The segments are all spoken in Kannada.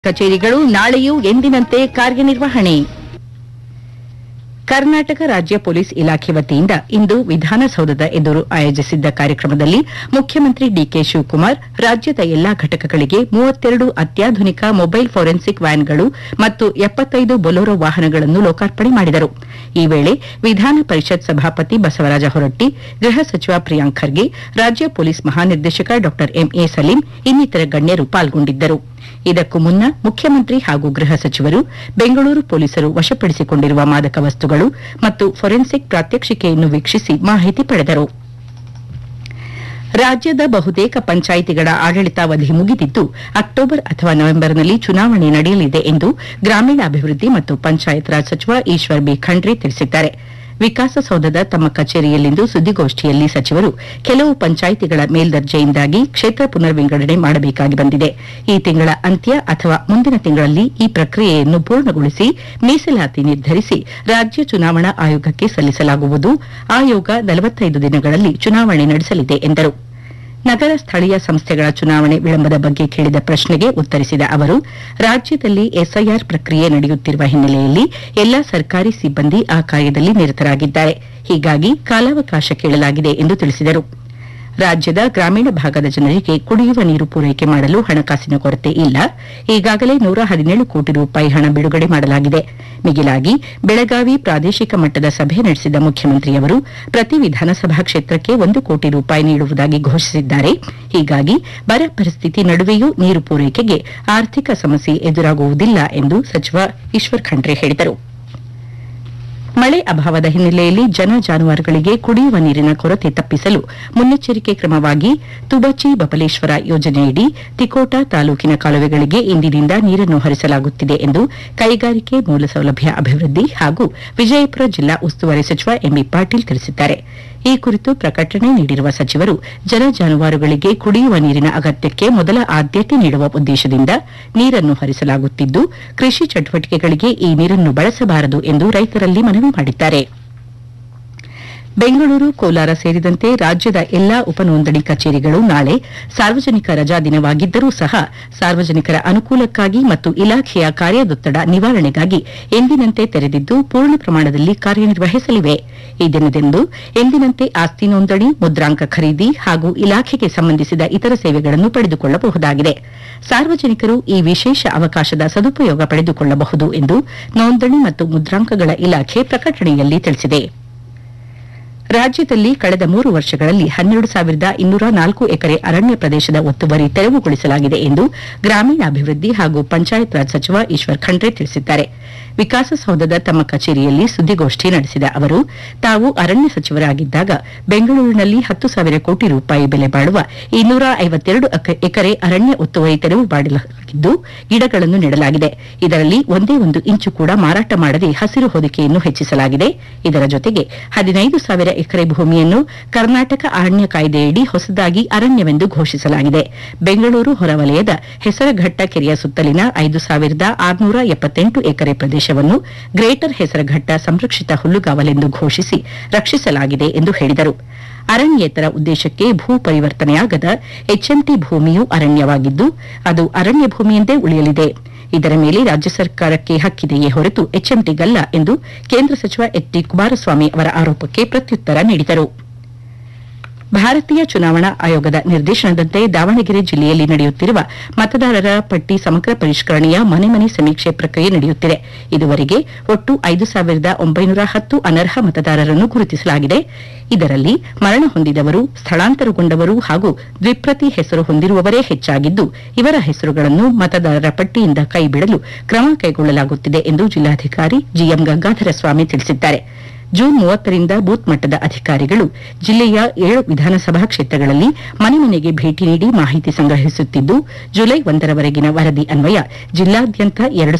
ಕಚೇರಿಗಳು ನಾಳೆಯೂ ಎಂದಿನಂತೆ ಕಾರ್ಯನಿರ್ವಹಣೆ. ಕರ್ನಾಟಕ ರಾಜ್ಯ ಪೊಲೀಸ್ ಇಲಾಖೆ ವತಿಯಿಂದ ಇಂದು ವಿಧಾನಸೌಧದ ಎದುರು ಆಯೋಜಿಸಿದ್ದ ಕಾರ್ಯಕ್ರಮದಲ್ಲಿ ಮುಖ್ಯಮಂತ್ರಿ ಡಿಕೆ ಶಿವಕುಮಾರ್ ರಾಜ್ಯದ ಎಲ್ಲಾ ಘಟಕಗಳಿಗೆ 32 ಅತ್ಯಾಧುನಿಕ ಮೊಬೈಲ್ ಫೋರೆನ್ಸಿಕ್ ವ್ಯಾನ್ಗಳು ಮತ್ತು 75 ಬೊಲೊರೋ ವಾಹನಗಳನ್ನು ಲೋಕಾರ್ಪಣೆ ಮಾಡಿದರು. ಈ ವೇಳೆ ವಿಧಾನ ಪರಿಷತ್ ಸಭಾಪತಿ ಬಸವರಾಜ ಹೊರಟ್ಟಿ, ಗೃಹ ಸಚಿವ ಪ್ರಿಯಾಂಕ್ ಖರ್ಗೆ, ರಾಜ್ಯ ಪೊಲೀಸ್ ಮಹಾನಿರ್ದೇಶಕ ಡಾ ಎಂಎ ಸಲೀಂ ಇನ್ನಿತರ ಗಣ್ಯರು ಪಾಲ್ಗೊಂಡಿದ್ದರು. ಇದಕ್ಕೂ ಮುನ್ನ ಮುಖ್ಯಮಂತ್ರಿ ಹಾಗೂ ಗೃಹ ಸಚಿವರು ಬೆಂಗಳೂರು ಪೊಲೀಸರು ವಶಪಡಿಸಿಕೊಂಡಿರುವ ಮಾದಕ ವಸ್ತುಗಳು ಮತ್ತು ಫೋರೆನ್ಸಿಕ್ ಪ್ರಾತ್ಯಕ್ಷಿಕೆಯನ್ನು ವೀಕ್ಷಿಸಿ ಮಾಹಿತಿ ಪಡೆದರು. ರಾಜ್ಯದ ಬಹುತೇಕ ಪಂಚಾಯಿತಿಗಳ ಆಡಳಿತಾವಧಿ ಮುಗಿದಿದ್ದು ಅಕ್ಟೋಬರ್ ಅಥವಾ ನವೆಂಬರ್ನಲ್ಲಿ ಚುನಾವಣೆ ನಡೆಯಲಿದೆ ಎಂದು ಗ್ರಾಮೀಣಾಭಿವೃದ್ಧಿ ಮತ್ತು ಪಂಚಾಯತ್ ರಾಜ್ ಸಚಿವ ಈಶ್ವರ್ ಬಿ ಖಂಡ್ರೆ ತಿಳಿಸಿದ್ದಾರೆ. ವಿಕಾಸಸೌಧದ ತಮ್ಮ ಕಚೇರಿಯಲ್ಲಿಂದು ಸುದ್ದಿಗೋಷ್ಠಿಯಲ್ಲಿ ಸಚಿವರು ಕೆಲವು ಪಂಚಾಯಿತಿಗಳ ಮೇಲ್ದರ್ಜೆಯಿಂದಾಗಿ ಕ್ಷೇತ್ರ ಪುನರ್ ವಿಂಗಡಣೆ ಮಾಡಬೇಕಾಗಿ ಬಂದಿದೆ. ಈ ತಿಂಗಳ ಅಂತ್ಯ ಅಥವಾ ಮುಂದಿನ ತಿಂಗಳಲ್ಲಿ ಈ ಪ್ರಕ್ರಿಯೆಯನ್ನು ಪೂರ್ಣಗೊಳಿಸಿ ಮೀಸಲಾತಿ ನಿರ್ಧರಿಸಿ ರಾಜ್ಯ ಚುನಾವಣಾ ಆಯೋಗಕ್ಕೆ ಸಲ್ಲಿಸಲಾಗುವುದು. ಆಯೋಗ 45 ದಿನಗಳಲ್ಲಿ ಚುನಾವಣೆ ನಡೆಸಲಿದೆ ಎಂದರು. ನಗರ ಸ್ಥಳೀಯ ಸಂಸ್ಥೆಗಳ ಚುನಾವಣೆ ವಿಳಂಬದ ಬಗ್ಗೆ ಕೇಳಿದ ಪ್ರಶ್ನೆಗೆ ಉತ್ತರಿಸಿದ ಅವರು, ರಾಜ್ಯದಲ್ಲಿ ಎಸ್ಐಆರ್ ಪ್ರಕ್ರಿಯೆ ನಡೆಯುತ್ತಿರುವ ಹಿನ್ನೆಲೆಯಲ್ಲಿ ಎಲ್ಲಾ ಸರ್ಕಾರಿ ಸಿಬ್ಬಂದಿ ಆ ಕಾರ್ಯದಲ್ಲಿ ನಿರತರಾಗಿದ್ದಾರೆ. ಹೀಗಾಗಿ ಕಾಲಾವಕಾಶ ಕೇಳಲಾಗಿದೆ ಎಂದು ತಿಳಿಸಿದರು. ರಾಜ್ಯದ ಗ್ರಾಮೀಣ ಭಾಗದ ಜನರಿಗೆ ಕುಡಿಯುವ ನೀರು ಪೂರೈಕೆ ಮಾಡಲು ಹಣಕಾಸಿನ ಕೊರತೆ ಇಲ್ಲ. ಈಗಾಗಲೇ 117 ಕೋಟಿ ರೂಪಾಯಿ ಹಣ ಬಿಡುಗಡೆ ಮಾಡಲಾಗಿದೆ. ಮಿಗಿಲಾಗಿ ಬೆಳಗಾವಿ ಪ್ರಾದೇಶಿಕ ಮಟ್ಟದ ಸಭೆ ನಡೆಸಿದ ಮುಖ್ಯಮಂತ್ರಿಯವರು ಪ್ರತಿ ವಿಧಾನಸಭಾ ಕ್ಷೇತ್ರಕ್ಕೆ 1 ಕೋಟಿ ರೂಪಾಯಿ ನೀಡುವುದಾಗಿ ಘೋಷಿಸಿದ್ದಾರೆ. ಹೀಗಾಗಿ ಬರ ಪರಿಸ್ಥಿತಿ ನಡುವೆಯೂ ನೀರು ಪೂರೈಕೆಗೆ ಆರ್ಥಿಕ ಸಮಸ್ಯೆ ಎದುರಾಗುವುದಿಲ್ಲ ಎಂದು ಸಚಿವ ಈಶ್ವರ್ ಖಂಡ್ರೆ ಹೇಳಿದರು. ಮಳೆ ಅಭಾವದ ಹಿನ್ನೆಲೆಯಲ್ಲಿ ಜನ ಜಾನುವಾರುಗಳಿಗೆ ಕುಡಿಯುವ ನೀರಿನ ಕೊರತೆ ತಪ್ಪಿಸಲು ಮುನ್ನೆಚ್ಚರಿಕೆ ಕ್ರಮವಾಗಿ ತುಬಚಿ ಬಬಲೇಶ್ವರ ಯೋಜನೆಯಡಿ ತಿಕೋಟಾ ತಾಲೂಕಿನ ಕಾಲುವೆಗಳಿಗೆ ಇಂದಿನಿಂದ ನೀರನ್ನು ಹರಿಸಲಾಗುತ್ತಿದೆ ಎಂದು ಕೈಗಾರಿಕೆ ಮೂಲಸೌಲಭ್ಯ ಅಭಿವೃದ್ಧಿ ಹಾಗೂ ವಿಜಯಪುರ ಜಿಲ್ಲಾ ಉಸ್ತುವಾರಿ ಸಚಿವ ಎಂಬಿ ಪಾಟೀಲ್ ತಿಳಿಸಿದ್ದಾರೆ. ಈ ಕುರಿತು ಪ್ರಕಟಣೆ ನೀಡಿರುವ ಸಚಿವರು ಜನ ಜಾನುವಾರುಗಳಿಗೆ ಕುಡಿಯುವ ನೀರಿನ ಅಗತ್ಯಕ್ಕೆ ಮೊದಲ ಆದ್ಯತೆ ನೀಡುವ ಉದ್ದೇಶದಿಂದ ನೀರನ್ನು ಹರಿಸಲಾಗುತ್ತಿದ್ದು, ಕೃಷಿ ಚಟುವಟಿಕೆಗಳಿಗೆ ಈ ನೀರನ್ನು ಬಳಸಬಾರದು ಎಂದು ರೈತರಲ್ಲಿ ಮನವಿ ಮಾಡಿದ್ದಾರೆ. ಬೆಂಗಳೂರು, ಕೋಲಾರ ಸೇರಿದಂತೆ ರಾಜ್ಯದ ಎಲ್ಲಾ ಉಪನೋಂದಣಿ ಕಚೇರಿಗಳು ನಾಳೆ ಸಾರ್ವಜನಿಕ ರಜಾ ದಿನವಾಗಿದ್ದರೂ ಸಹ ಸಾರ್ವಜನಿಕರ ಅನುಕೂಲಕ್ಕಾಗಿ ಮತ್ತು ಇಲಾಖೆಯ ಕಾರ್ಯದೊತ್ತಡ ನಿವಾರಣೆಗಾಗಿ ಎಂದಿನಂತೆ ತೆರೆದಿದ್ದು ಪೂರ್ಣ ಪ್ರಮಾಣದಲ್ಲಿ ಕಾರ್ಯನಿರ್ವಹಿಸಲಿವೆ. ಈ ದಿನದಂದು ಎಂದಿನಂತೆ ಆಸ್ತಿ ನೋಂದಣಿ, ಮುದ್ರಾಂಕ ಖರೀದಿ ಹಾಗೂ ಇಲಾಖೆಗೆ ಸಂಬಂಧಿಸಿದ ಇತರ ಸೇವೆಗಳನ್ನು ಪಡೆದುಕೊಳ್ಳಬಹುದಾಗಿದೆ. ಸಾರ್ವಜನಿಕರು ಈ ವಿಶೇಷ ಅವಕಾಶದ ಸದುಪಯೋಗ ಪಡೆದುಕೊಳ್ಳಬಹುದು ಎಂದು ನೋಂದಣಿ ಮತ್ತು ಮುದ್ರಾಂಕಗಳ ಇಲಾಖೆ ಪ್ರಕಟಣೆಯಲ್ಲಿ ತಿಳಿಸಿದೆ. ರಾಜ್ಯದಲ್ಲಿ ಕಳೆದ 3 ವರ್ಷಗಳಲ್ಲಿ 12,204 ಎಕರೆ ಅರಣ್ಯ ಪ್ರದೇಶದ ಒತ್ತುವರಿ ತೆರವುಗೊಳಿಸಲಾಗಿದೆ ಎಂದು ಗ್ರಾಮೀಣಾಭಿವೃದ್ಧಿ ಹಾಗೂ ಪಂಚಾಯತ್ ರಾಜ್ ಸಚಿವ ಈಶ್ವರ್ ಖಂಡ್ರೆ ತಿಳಿಸಿದ್ದಾರೆ. ವಿಕಾಸಸೌಧದ ತಮ್ಮ ಕಚೇರಿಯಲ್ಲಿ ಸುದ್ದಿಗೋಷ್ಠಿ ನಡೆಸಿದ ಅವರು, ತಾವು ಅರಣ್ಯ ಸಚಿವರಾಗಿದ್ದಾಗ ಬೆಂಗಳೂರಿನಲ್ಲಿ 10,000 ಕೋಟಿ ರೂಪಾಯಿ ಬೆಲೆ ಬಾಳುವ 252 ಎಕರೆ ಅರಣ್ಯ ಒತ್ತುವರಿ ತೆರವು ಮಾಡಲಾಗಿದ್ದು ಗಿಡಗಳನ್ನು ನೆಡಲಾಗಿದೆ. ಇದರಲ್ಲಿ ಒಂದೇ ಒಂದು ಇಂಚು ಕೂಡ ಮಾರಾಟ ಮಾಡದೆ ಹಸಿರು ಹೊದಿಕೆಯನ್ನು ಹೆಚ್ಚಿಸಲಾಗಿದೆ. ಇದರ ಜೊತೆಗೆ 15,000 ಎಕರೆ ಭೂಮಿಯನ್ನು ಕರ್ನಾಟಕ ಅರಣ್ಯ ಕಾಯ್ದೆಯಡಿ ಹೊಸದಾಗಿ ಅರಣ್ಯವೆಂದು ಘೋಷಿಸಲಾಗಿದೆ. ಬೆಂಗಳೂರು ಹೊರವಲಯದ ಹೆಸರಘಟ್ಟ ಕೆರೆಯ ಸುತ್ತಲಿನ 5,678 ಎಕರೆ ಪ್ರದೇಶವನ್ನು ಗ್ರೇಟರ್ ಹೆಸರಘಟ್ಟ ಸಂರಕ್ಷಿತ ಹುಲ್ಲುಗಾವಲೆಂದು ಘೋಷಿಸಿ ರಕ್ಷಿಸಲಾಗಿದೆ ಎಂದು ಹೇಳಿದರು. ಅರಣ್ಯೇತರ ಉದ್ದೇಶಕ್ಕೆ ಭೂ ಪರಿವರ್ತನೆಯಾಗದ ಎಚ್ಎಂಟಿ ಭೂಮಿಯೂ ಅರಣ್ಯವಾಗಿದ್ದು ಅದು ಅರಣ್ಯ ಭೂಮಿಯೆಂದೇ ಉಳಿಯಲಿದೆ. ಇದರ ಮೇಲೆ ರಾಜ್ಯ ಸರ್ಕಾರಕ್ಕೆ ಹಕ್ಕಿದೆಯೇ ಹೊರತು ಎಚ್ಎಂಟಿಗಲ್ಲ ಎಂದು ಕೇಂದ್ರ ಸಚಿವ ಎಚ್ ಡಿ ಕುಮಾರಸ್ವಾಮಿ ಅವರ ಆರೋಪಕ್ಕೆ ಪ್ರತ್ಯುತ್ತರ ನೀಡಿದರು. ಭಾರತೀಯ ಚುನಾವಣಾ ಆಯೋಗದ ನಿರ್ದೇಶನದಂತೆ ದಾವಣಗೆರೆ ಜಿಲ್ಲೆಯಲ್ಲಿ ನಡೆಯುತ್ತಿರುವ ಮತದಾರರ ಪಟ್ಟಿ ಸಮಗ್ರ ಪರಿಷ್ಕರಣೆಯ ಮನೆ ಮನೆ ಸಮೀಕ್ಷೆ ಪ್ರಕ್ರಿಯೆ ನಡೆಯುತ್ತಿದೆ. ಇದುವರೆಗೆ ಒಟ್ಟು 5,910 ಅನರ್ಹ ಮತದಾರರನ್ನು ಗುರುತಿಸಲಾಗಿದೆ. ಇದರಲ್ಲಿ ಮರಣ ಹೊಂದಿದವರು, ಸ್ಥಳಾಂತರಗೊಂಡವರು ಹಾಗೂ ದ್ವಿಪ್ರತಿ ಹೆಸರು ಹೊಂದಿರುವವರೇ ಹೆಚ್ಚಾಗಿದ್ದು, ಇವರ ಹೆಸರುಗಳನ್ನು ಮತದಾರರ ಪಟ್ಟಿಯಿಂದ ಕೈಬಿಡಲು ಕ್ರಮ ಕೈಗೊಳ್ಳಲಾಗುತ್ತಿದೆ ಎಂದು ಜಿಲ್ಲಾಧಿಕಾರಿ ಜಿಎಂ ಗಂಗಾಧರ ಸ್ವಾಮಿ ತಿಳಿಸಿದ್ದಾರೆ. ಜೂನ್ 30ರಿಂದ ಬೂತ್ ಮಟ್ಟದ ಅಧಿಕಾರಿಗಳು ಜಿಲ್ಲೆಯ 7 ವಿಧಾನಸಭಾ ಕ್ಷೇತ್ರಗಳಲ್ಲಿ ಮನೆ ಮನೆಗೆ ಭೇಟಿ ನೀಡಿ ಮಾಹಿತಿ ಸಂಗ್ರಹಿಸುತ್ತಿದ್ದು, ಜುಲೈ 1ರವರೆಗಿನ ವರದಿ ಅನ್ವಯ ಜಿಲ್ಲಾದ್ಯಂತ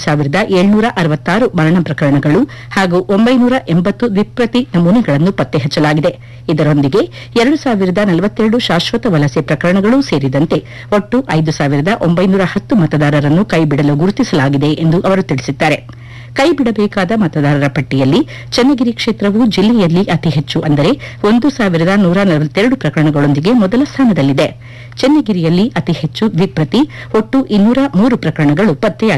2,766 ಮರಣ ಪ್ರಕರಣಗಳು ಹಾಗೂ 980 ದ್ವಿಪ್ರತಿ ನಮೂನೆಗಳನ್ನು ಪತ್ತೆ ಹಚ್ಚಲಾಗಿದೆ. ಇದರೊಂದಿಗೆ 2,042 ಶಾಶ್ವತ ವಲಸೆ ಪ್ರಕರಣಗಳು ಸೇರಿದಂತೆ ಒಟ್ಟು 5,910 ಮತದಾರರನ್ನು ಕೈಬಿಡಲು ಗುರುತಿಸಲಾಗಿದೆ ಎಂದು ಅವರು ತಿಳಿಸಿದ್ದಾರೆ. ಕೈಬಿಡಬೇಕಾದ ಮತದಾರರ ಪಟ್ಟಿಯಲ್ಲಿ ಚನ್ನಗಿರಿ ಕ್ಷೇತ್ರವು ಜಿಲ್ಲೆಯಲ್ಲಿ ಅತಿ ಹೆಚ್ಚು ಅಂದರೆ 1,142 ಪ್ರಕರಣಗಳೊಂದಿಗೆ ಮೊದಲ ಸ್ಥಾನದಲ್ಲಿದೆ. ಚನ್ನಗಿರಿಯಲ್ಲಿ ಅತಿ ಹೆಚ್ಚು ದ್ವಿಪ್ರತಿ ಒಟ್ಟು 203 ಪ್ರಕರಣಗಳು ಪತ್ತೆಯಾಗಿವೆ.